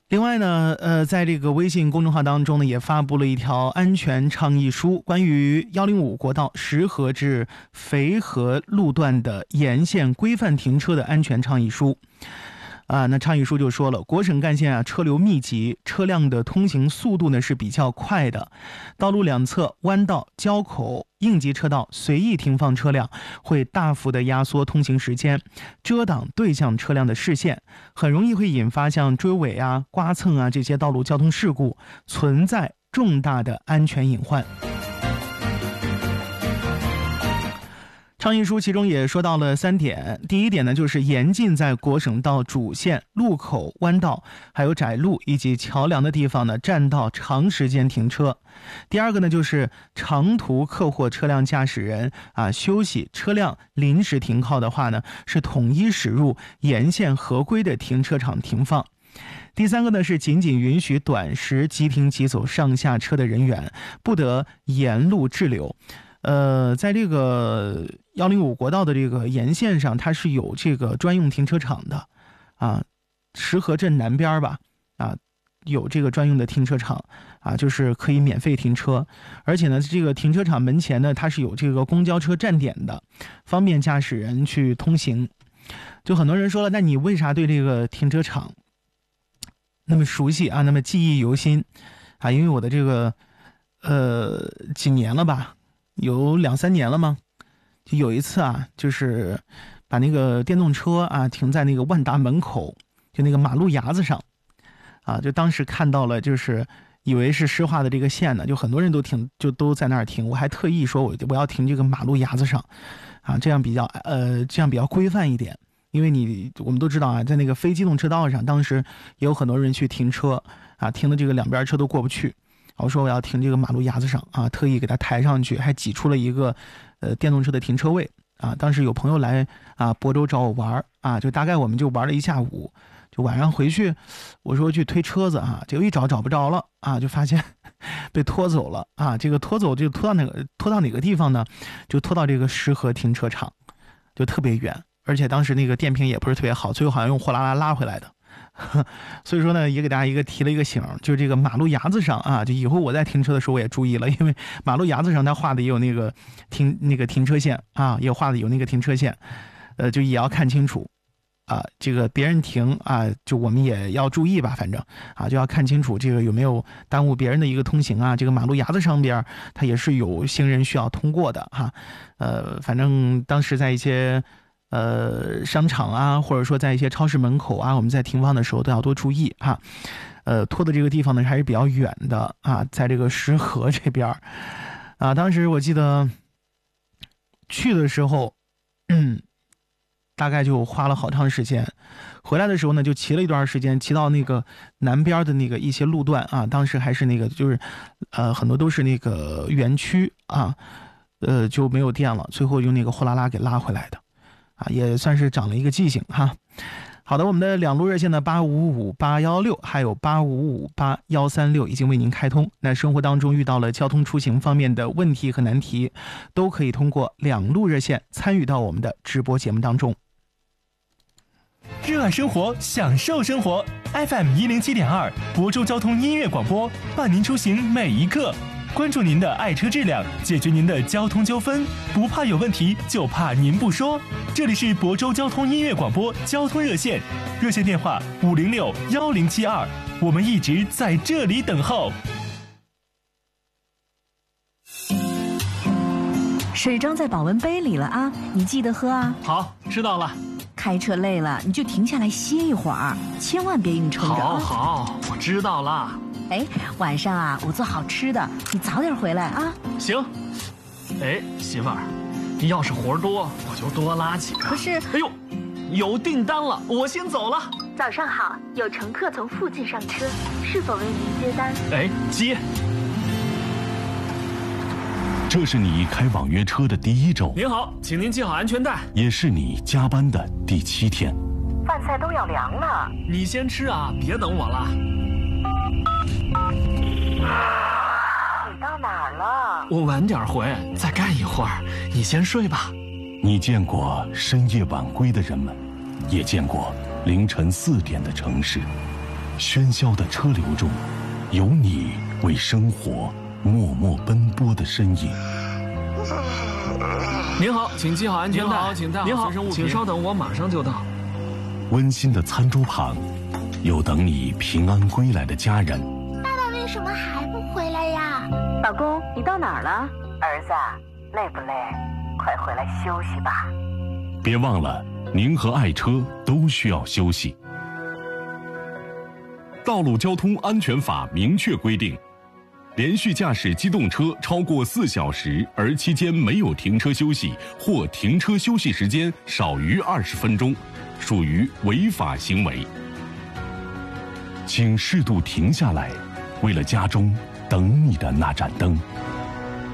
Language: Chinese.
另外呢，在这个微信公众号当中呢，也发布了一条安全倡议书，关于105国道石河至肥河路段的沿线规范停车的安全倡议书。那倡议书就说了，国省干线车流密集，车辆的通行速度呢是比较快的，道路两侧弯道、交口、应急车道随意停放车辆，会大幅的压缩通行时间，遮挡对向车辆的视线，很容易会引发像追尾刮蹭这些道路交通事故，存在重大的安全隐患。倡议书其中也说到了3点，第一点呢，就是严禁在国省道主线、路口、弯道、还有窄路以及桥梁的地方呢占道长时间停车。第二个呢，就是长途客货车辆驾驶人休息车辆临时停靠的话呢，是统一驶入沿线合规的停车场停放。第三个呢，是仅允许短时即停即走上下车的人员，不得沿路滞留。在这个105国道的这个沿线上，它是有这个专用停车场的石河镇南边吧有这个专用的停车场就是可以免费停车，而且呢，这个停车场门前呢，它是有这个公交车站点的，方便驾驶人去通行。就很多人说了，那你为啥对这个停车场那么熟悉那么记忆犹新因为我的这个几年了吧，有2-3年了吗？就有一次就是把那个电动车停在那个万达门口，就那个马路牙子上就当时看到了，就是以为是施化的这个线呢，就很多人都停，就都在那儿停。我还特意说我要停这个马路牙子上这样比较规范一点。因为我们都知道在那个非机动车道上，当时也有很多人去停车停的这个两边车都过不去。我说我要停这个马路牙子上特意给它抬上去，还挤出了一个电动车的停车位当时有朋友来亳州找我玩就大概我们就玩了一下午，就晚上回去，我说去推车子结果一找不着了就发现被拖走了这个拖走就拖到哪个地方呢？就拖到这个石河停车场，就特别远，而且当时那个电瓶也不是特别好，最后好像用货拉拉回来的。所以说呢，也给大家提了一个醒，就是这个马路牙子上就以后我在停车的时候我也注意了，因为马路牙子上它画的也有那个停车线也画的有那个停车线，就也要看清楚这个别人停就我们也要注意吧，反正就要看清楚这个有没有耽误别人的一个通行这个马路牙子上边它也是有行人需要通过的反正当时在一些商场或者说在一些超市门口我们在停放的时候都要多注意拖的这个地方呢还是比较远的在这个石河这边当时我记得去的时候大概就花了好长时间，回来的时候呢就骑了一段时间，骑到那个南边的那个一些路段当时还是那个就是很多都是那个园区就没有电了，最后用那个货拉拉给拉回来的也算是长了一个记性好的，我们的2路热线的855816还有85583136已经为您开通。那生活当中遇到了交通出行方面的问题和难题，都可以通过2路热线参与到我们的直播节目当中。 热爱生活，享受生活 FM 107.2亳州交通音乐广播，伴您出行每一刻。关注您的爱车质量，解决您的交通纠纷，不怕有问题，就怕您不说。这里是亳州交通音乐广播交通热线，热线电话5061072，我们一直在这里等候。 水装在保温杯里了你记得喝好，知道了。 开车累了你就停下来歇一会儿，千万别硬撑着。 好，我知道了。 晚上我做好吃的，你早点回来行。媳妇儿，你要是活多，我就多拉几个。 可是， 有订单了，我先走了。 早上好，有乘客从附近上车，是否为您接单？ 接。 这是你开网约车的第1周。 您好，请您系好安全带。 也是你加班的第7天。 饭菜都要凉了， 你先吃别等我了。 你到哪儿了？ 我晚点回，再干一会儿，你先睡吧。 你见过深夜晚归的人们，也见过凌晨4点的城市。 喧嚣的车流中，有你为生活默默奔波的身影。 您好，请系好安全带。 您好，请带好随身物品。 请稍等，我马上就到。 温馨的餐桌旁，有等你平安归来的家人。 爸爸为什么还不回来呀？ 老公，你到哪儿了？ 儿子，累不累？快回来休息吧。 别忘了，您和爱车都需要休息。道路交通安全法明确规定，连续驾驶机动车超过4小时，而期间没有停车休息，或停车休息时间少于20分钟，属于违法行为。请适度停下来，为了家中等你的那盏灯。